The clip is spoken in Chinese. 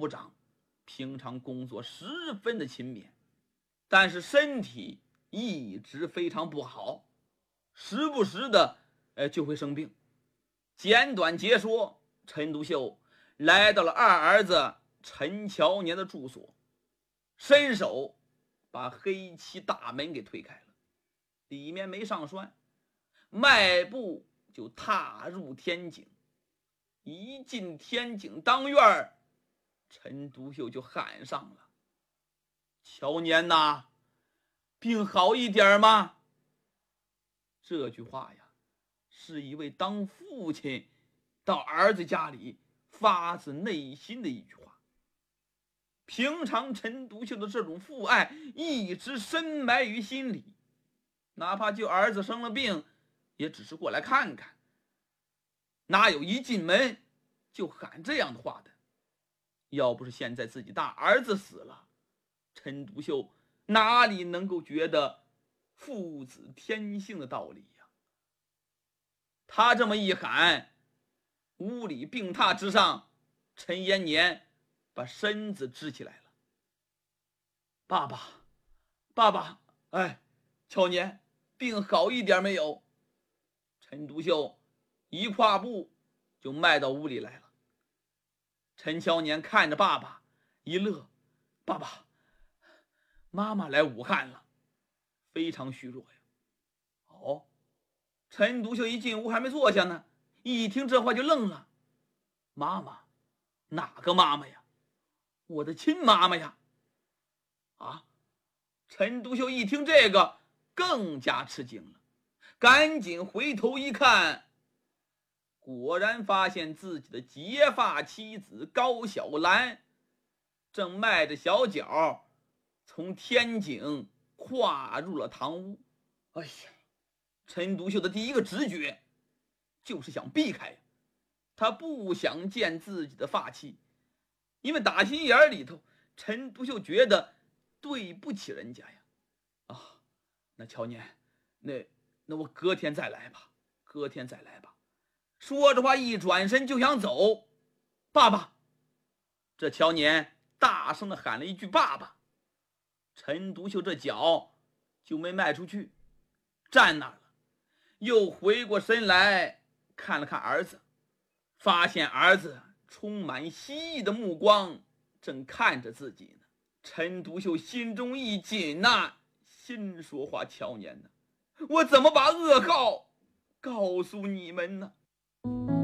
不长，平常工作十分的勤勉，但是身体一直非常不好，时不时的就会生病。简短截说，陈独秀来到了二儿子陈乔年的住所，伸手把黑漆大门给推开了，里面没上栓，迈步就踏入天井。一进天井当院，陈独秀就喊上了：“乔年呐，病好一点吗？”这句话呀，是一位当父亲到儿子家里发自内心的一句话。平常陈独秀的这种父爱一直深埋于心里，哪怕就儿子生了病，也只是过来看看，哪有一进门就喊这样的话的。要不是现在自己大儿子死了，陈独秀哪里能够觉得父子天性的道理呀？他这么一喊，屋里病榻之上，陈延年把身子支起来了。爸爸，爸爸，乔年病好一点没有？陈独秀一跨步就迈到屋里来了。陈乔年看着爸爸一乐：“爸爸，妈妈来武汉了，非常虚弱呀。”哦，陈独秀一进屋还没坐下呢，一听这话就愣了：“妈妈？哪个妈妈呀？我的亲妈妈呀！”啊！陈独秀一听这个更加吃惊了，赶紧回头一看，果然发现自己的结发妻子高小兰正迈着小脚从天井跨入了堂屋。哎呀，陈独秀的第一个直觉就是想避开，他不想见自己的发妻，因为打心眼里头，陈独秀觉得对不起人家呀。那乔年，那我隔天再来吧，隔天再来吧。说着话一转身就想走。爸爸！这乔年大声的喊了一句爸爸。陈独秀这脚就没迈出去，站那儿了，又回过身来看了看儿子，发现儿子充满希意的目光正看着自己呢。陈独秀心中一紧呐，心说话：“乔年呢，我怎么把噩耗告诉你们呢？”